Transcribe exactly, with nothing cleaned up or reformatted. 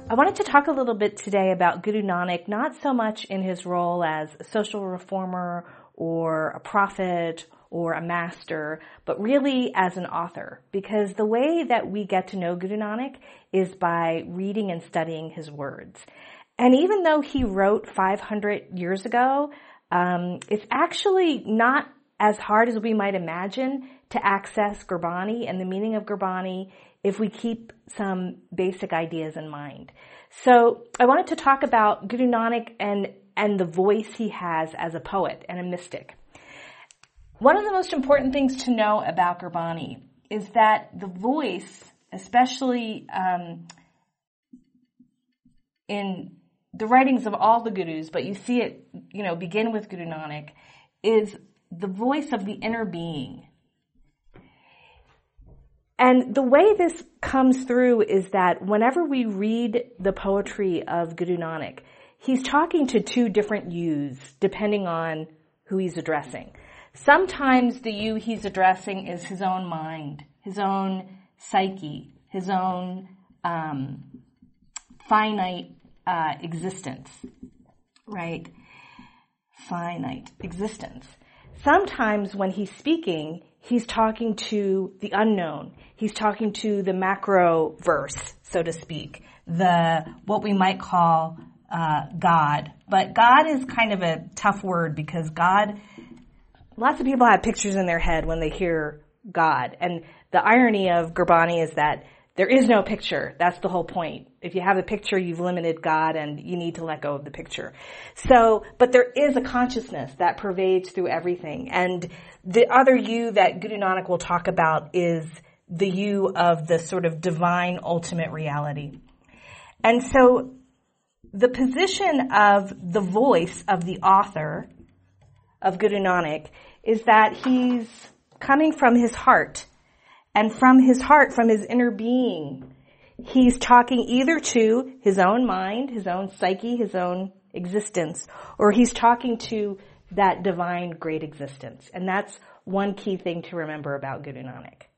I wanted to talk a little bit today about Guru Nanak, not so much in his role as a social reformer or a prophet or a master, but really as an author, because the way that we get to know Guru Nanak is by reading and studying his words. And even though he wrote five hundred years ago, um, it's actually not as hard as we might imagine to access Gurbani and the meaning of Gurbani if we keep some basic ideas in mind. So I wanted to talk about Guru Nanak and, and the voice he has as a poet and a mystic. One of the most important things to know about Gurbani is that the voice, especially um, in the writings of all the gurus, but you see it, you know, begin with Guru Nanak, is the voice of the inner being. And the way this comes through is that whenever we read the poetry of Guru Nanak, he's talking to two different yous, depending on who he's addressing. Sometimes the you he's addressing is his own mind, his own psyche, his own um, finite uh, existence, right? Finite existence. Sometimes when he's speaking, he's talking to the unknown. He's talking to the macro verse, so to speak, the what we might call uh, God. But God is kind of a tough word because God, lots of people have pictures in their head when they hear God. And the irony of Gurbani is that there is no picture. That's the whole point. If you have a picture, you've limited God and you need to let go of the picture. So, but there is a consciousness that pervades through everything. And the other you that Guru Nanak will talk about is the you of the sort of divine ultimate reality. And so the position of the voice of the author of Guru Nanak is that he's coming from his heart. And from his heart, from his inner being, he's talking either to his own mind, his own psyche, his own existence, or he's talking to that divine great existence. And that's one key thing to remember about Guru Nanak.